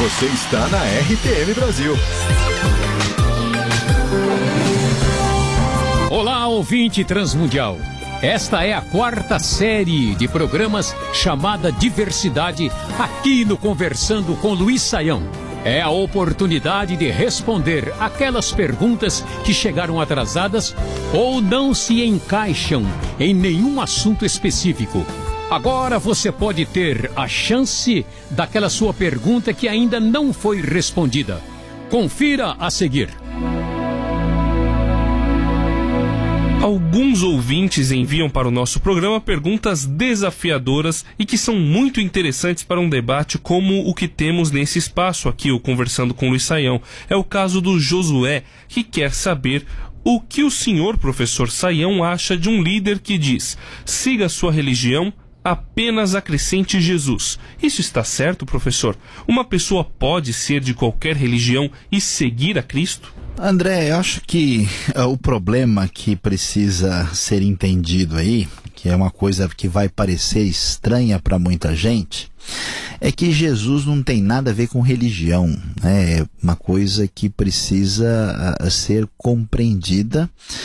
Você está na RTM Brasil. Olá, ouvinte transmundial. Esta é a 4ª série de programas chamada Diversidade, aqui no Conversando com Luiz Saião. É a oportunidade de responder aquelas perguntas que chegaram atrasadas ou não se encaixam em nenhum assunto específico. Agora você pode ter a chance daquela sua pergunta que ainda não foi respondida. Confira a seguir. Alguns ouvintes enviam para o nosso programa perguntas desafiadoras e que são muito interessantes para um debate como o que temos nesse espaço aqui, o Conversando com Luiz Saião. É o caso do Josué, que quer saber o que o senhor professor Saião acha de um líder que diz: siga a sua religião, apenas acrescente Jesus. Isso está certo, professor? Uma pessoa pode ser de qualquer religião e seguir a Cristo? André, eu acho que o problema que precisa ser entendido aí, que é uma coisa que vai parecer estranha para muita gente, é que Jesus não tem nada a ver com religião, né? É uma coisa que precisa ser compreendida,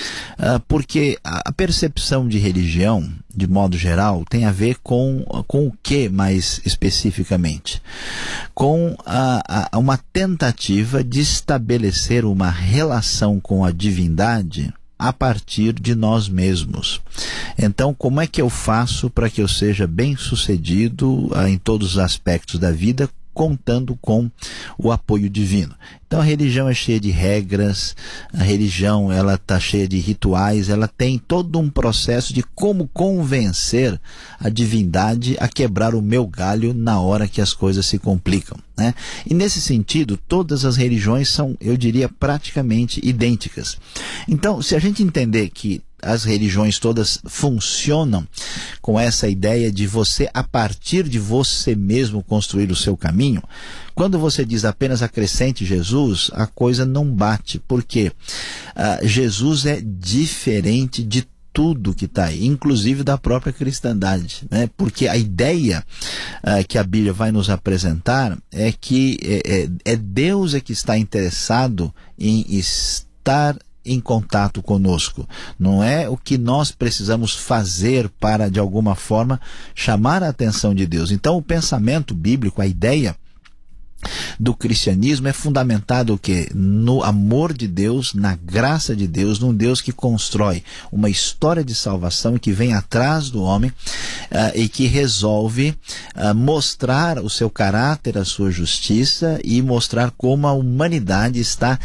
porque a percepção de religião, de modo geral, tem a ver com o que mais especificamente? Com uma tentativa de estabelecer uma relação com a divindade a partir de nós mesmos. Então, como é que eu faço para que eu seja bem-sucedido em todos os aspectos da vida, contando com o apoio divino? Então a religião é cheia de regras, a religião ela está cheia de rituais, ela tem todo um processo de como convencer a divindade a quebrar o meu galho na hora que as coisas se complicam, né? E nesse sentido, todas as religiões são, eu diria, praticamente idênticas. Então, se a gente entender que as religiões todas funcionam com essa ideia de você, a partir de você mesmo, construir o seu caminho, quando você diz apenas acrescente Jesus, a coisa não bate, porque Jesus é diferente de tudo que está aí, inclusive da própria cristandade, né? Porque a ideia que a Bíblia vai nos apresentar é que Deus é que está interessado em estar em contato conosco. Não é o que nós precisamos fazer para, de alguma forma, chamar a atenção de Deus. Então, o pensamento bíblico, a ideia do cristianismo é fundamentado o quê? No amor de Deus, na graça de Deus, num Deus que constrói uma história de salvação e que vem atrás do homem e que resolve mostrar o seu caráter, a sua justiça e mostrar como a humanidade está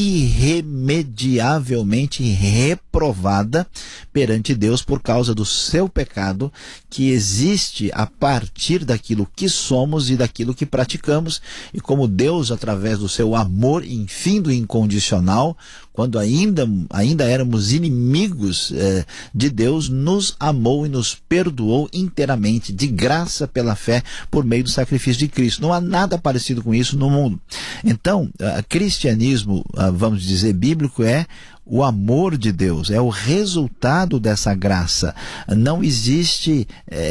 irremediavelmente reprovada perante Deus por causa do seu pecado, que existe a partir daquilo que somos e daquilo que praticamos. E como Deus, através do seu amor infindo e incondicional, quando ainda éramos inimigos de Deus, nos amou e nos perdoou inteiramente, de graça pela fé, por meio do sacrifício de Cristo. Não há nada parecido com isso no mundo. Então, cristianismo, vamos dizer, bíblico, é o amor de Deus, é o resultado dessa graça. Não existe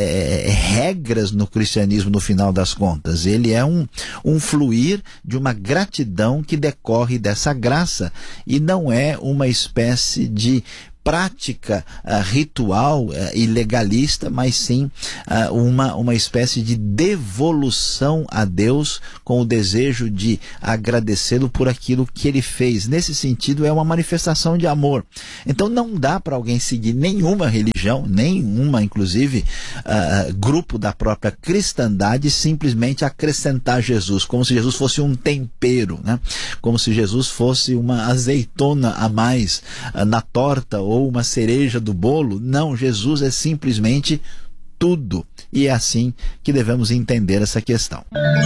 regras no cristianismo no final das contas. Ele é um fluir de uma gratidão que decorre dessa graça e não é uma espécie de prática ritual e legalista, mas sim uma espécie de devolução a Deus com o desejo de agradecê-lo por aquilo que ele fez. Nesse sentido, é uma manifestação de amor. Então não dá para alguém seguir nenhuma religião, nenhuma, inclusive, grupo da própria cristandade, simplesmente acrescentar Jesus, como se Jesus fosse um tempero, né? Como se Jesus fosse uma azeitona a mais na torta ou uma cereja do bolo. Não, Jesus é simplesmente tudo. E é assim que devemos entender essa questão.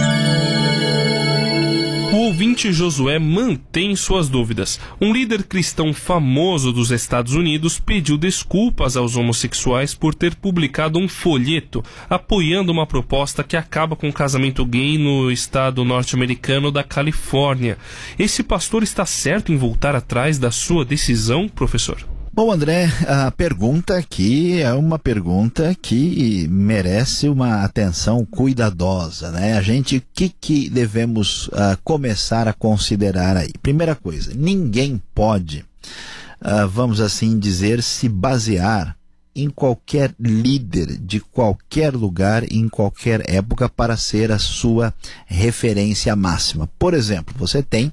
O ouvinte Josué mantém suas dúvidas. Um líder cristão famoso dos Estados Unidos pediu desculpas aos homossexuais por ter publicado um folheto apoiando uma proposta que acaba com o casamento gay no estado norte-americano da Califórnia. Esse pastor está certo em voltar atrás da sua decisão, professor? Bom, André, a pergunta aqui é uma pergunta que merece uma atenção cuidadosa, né? O que devemos começar a considerar aí? Primeira coisa, ninguém pode, vamos assim dizer, se basear em qualquer líder de qualquer lugar, em qualquer época, para ser a sua referência máxima. Por exemplo, você tem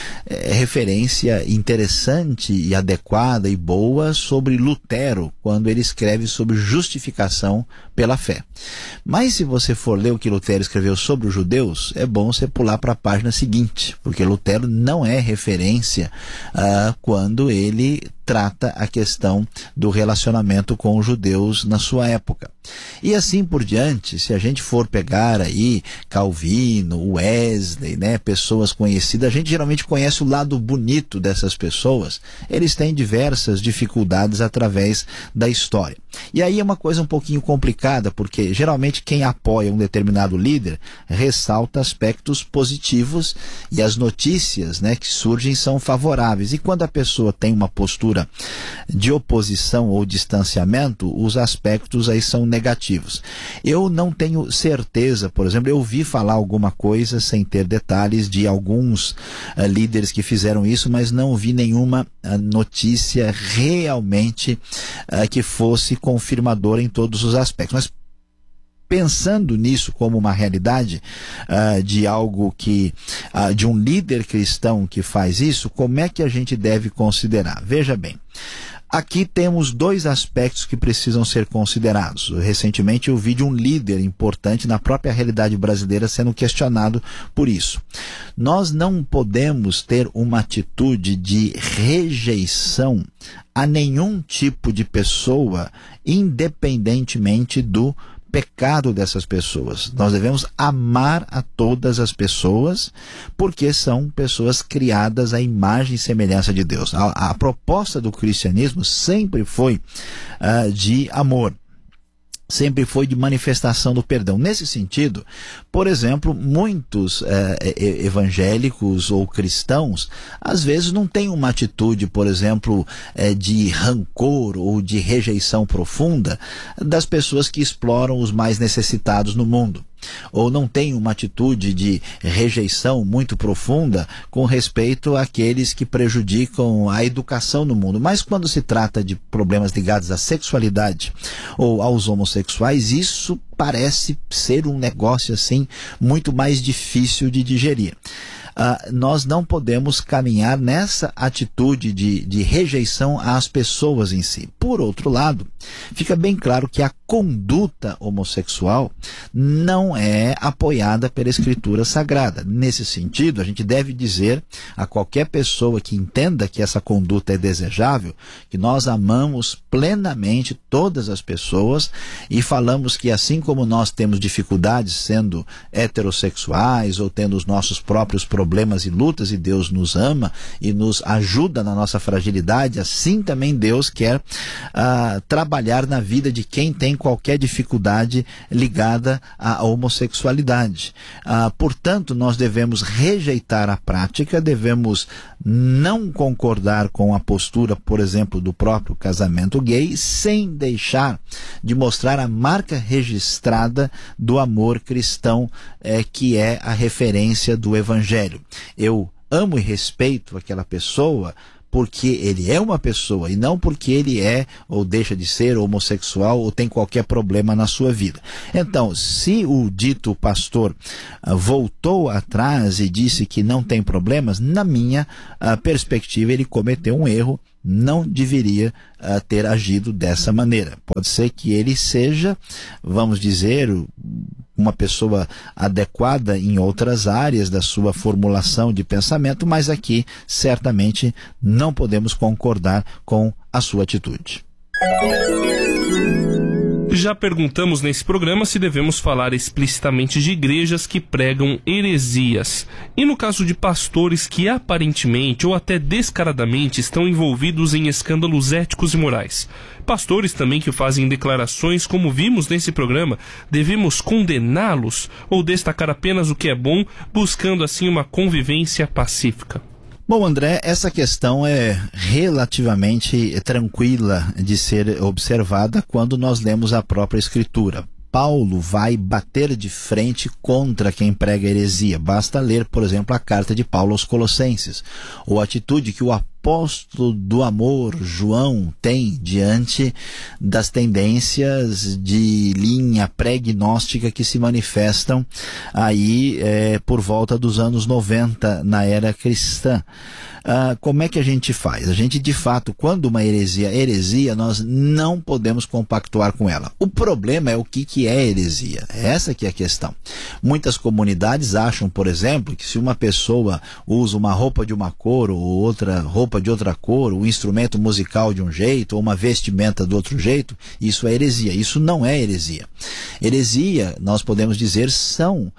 referência interessante e adequada e boa sobre Lutero, quando ele escreve sobre justificação pela fé. Mas se você for ler o que Lutero escreveu sobre os judeus, é bom você pular para a página seguinte, porque Lutero não é referência quando ele trata a questão do relacionamento com os judeus na sua época. E assim por diante, se a gente for pegar aí Calvino, Wesley, né, pessoas conhecidas, a gente geralmente conhece o lado bonito dessas pessoas. Eles têm diversas dificuldades através da história. E aí é uma coisa um pouquinho complicada, porque geralmente quem apoia um determinado líder ressalta aspectos positivos e as notícias, né, que surgem são favoráveis. E quando a pessoa tem uma postura de oposição ou distanciamento, os aspectos aí são negativos. Eu não tenho certeza, por exemplo, eu ouvi falar alguma coisa sem ter detalhes de alguns líderes que fizeram isso, mas não vi nenhuma notícia realmente que fosse confirmadora em todos os aspectos. Mas pensando nisso como uma realidade de algo que de um líder cristão que faz isso, como é que a gente deve considerar? Veja bem, aqui temos dois aspectos que precisam ser considerados. Recentemente eu vi de um líder importante na própria realidade brasileira sendo questionado por isso. Nós não podemos ter uma atitude de rejeição a nenhum tipo de pessoa, independentemente do pecado dessas pessoas. Nós devemos amar a todas as pessoas, porque são pessoas criadas à imagem e semelhança de Deus. A proposta do cristianismo sempre foi de amor. Sempre foi de manifestação do perdão. Nesse sentido, por exemplo, muitos evangélicos ou cristãos, às vezes não têm uma atitude, por exemplo, de rancor ou de rejeição profunda das pessoas que exploram os mais necessitados no mundo. Ou não tem uma atitude de rejeição muito profunda com respeito àqueles que prejudicam a educação no mundo. Mas quando se trata de problemas ligados à sexualidade ou aos homossexuais, isso parece ser um negócio assim muito mais difícil de digerir. Nós não podemos caminhar nessa atitude de rejeição às pessoas em si. Por outro lado, fica bem claro que a conduta homossexual não é apoiada pela Escritura Sagrada. Nesse sentido, a gente deve dizer a qualquer pessoa que entenda que essa conduta é desejável, que nós amamos plenamente todas as pessoas e falamos que assim como nós temos dificuldades sendo heterossexuais ou tendo os nossos próprios problemas e lutas, e Deus nos ama e nos ajuda na nossa fragilidade, assim também Deus quer trabalhar na vida de quem tem qualquer dificuldade ligada à homossexualidade. Portanto, nós devemos rejeitar a prática, devemos não concordar com a postura, por exemplo, do próprio casamento gay, sem deixar de mostrar a marca registrada do amor cristão, que é a referência do Evangelho. Eu amo e respeito aquela pessoa porque ele é uma pessoa e não porque ele é ou deixa de ser homossexual ou tem qualquer problema na sua vida. Então, se o dito pastor voltou atrás e disse que não tem problemas, na minha perspectiva ele cometeu um erro, não deveria ter agido dessa maneira. Pode ser que ele seja, vamos dizer, uma pessoa adequada em outras áreas da sua formulação de pensamento, mas aqui certamente não podemos concordar com a sua atitude. Já perguntamos nesse programa se devemos falar explicitamente de igrejas que pregam heresias. E no caso de pastores que aparentemente ou até descaradamente estão envolvidos em escândalos éticos e morais. Pastores também que fazem declarações como vimos nesse programa, devemos condená-los ou destacar apenas o que é bom, buscando assim uma convivência pacífica? Bom, André, essa questão é relativamente tranquila de ser observada quando nós lemos a própria Escritura. Paulo vai bater de frente contra quem prega heresia. Basta ler, por exemplo, a carta de Paulo aos Colossenses, ou a atitude que o apóstolo do amor, João, tem diante das tendências de linha pré-gnóstica que se manifestam aí por volta dos anos 90 na era cristã. Como é que a gente faz? A gente, de fato, quando uma heresia, nós não podemos compactuar com ela. O problema é o que é heresia. Essa que é a questão. Muitas comunidades acham, por exemplo, que se uma pessoa usa uma roupa de uma cor ou outra roupa de outra cor, um instrumento musical de um jeito ou uma vestimenta do outro jeito, isso é heresia. Isso não é heresia. Heresia, nós podemos dizer, são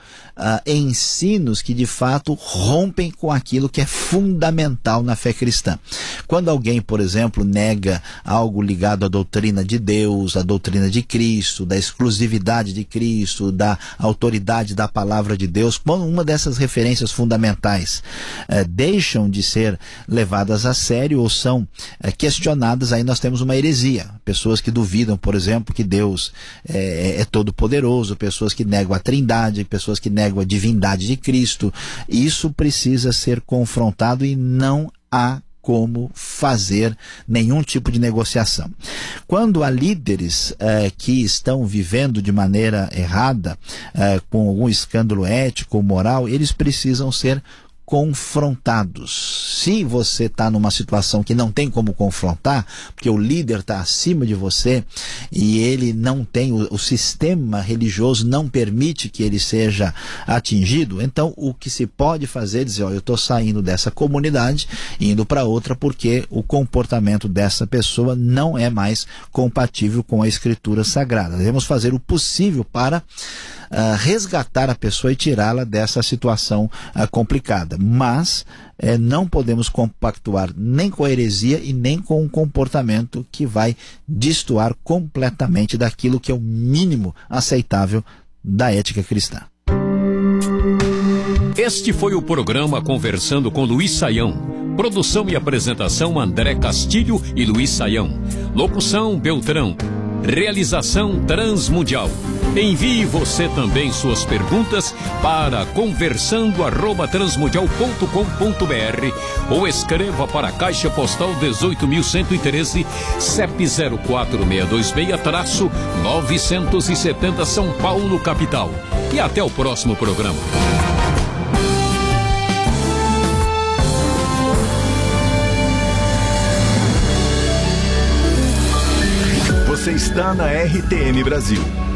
ensinos que de fato rompem com aquilo que é fundamental na fé cristã. Quando alguém, por exemplo, nega algo ligado à doutrina de Deus, à doutrina de Cristo, da exclusividade de Cristo, da autoridade da palavra de Deus, quando uma dessas referências fundamentais deixam de ser levadas a sério ou são questionadas, aí nós temos uma heresia. Pessoas que duvidam, por exemplo, que Deus é todo-poderoso, pessoas que negam a trindade, pessoas que negam a divindade de Cristo. Isso precisa ser confrontado e não há como fazer nenhum tipo de negociação. Quando há líderes que estão vivendo de maneira errada, com algum escândalo ético ou moral, eles precisam ser confrontados. Se você está numa situação que não tem como confrontar, porque o líder está acima de você e ele não tem, o sistema religioso não permite que ele seja atingido, então o que se pode fazer é dizer, eu estou saindo dessa comunidade e indo para outra porque o comportamento dessa pessoa não é mais compatível com a Escritura Sagrada. Devemos fazer o possível para resgatar a pessoa e tirá-la dessa situação complicada. Mas não podemos compactuar nem com a heresia e nem com um comportamento que vai destoar completamente daquilo que é o mínimo aceitável da ética cristã. Este foi o programa Conversando com Luiz Saião. Produção e apresentação André Castilho e Luiz Saião. Locução Beltrão. Realização Transmundial. Envie você também suas perguntas para conversando@transmundial.com.br ou escreva para a Caixa Postal 18.113, CEP 04626-970 São Paulo, capital. E até o próximo programa. Você está na RTM Brasil.